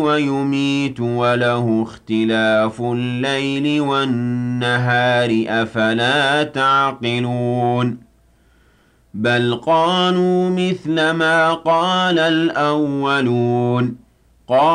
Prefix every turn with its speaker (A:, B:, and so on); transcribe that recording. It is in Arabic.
A: ويميت وله اختلاف الليل والنهار أفلا تعقلون بل قالوا مثل ما قال الأولون